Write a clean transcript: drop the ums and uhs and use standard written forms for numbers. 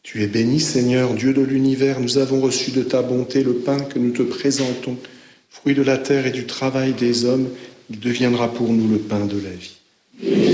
Tu es béni, Seigneur, Dieu de l'univers. Nous avons reçu de ta bonté le pain que nous te présentons. Fruit de la terre et du travail des hommes, il deviendra pour nous le pain de la vie.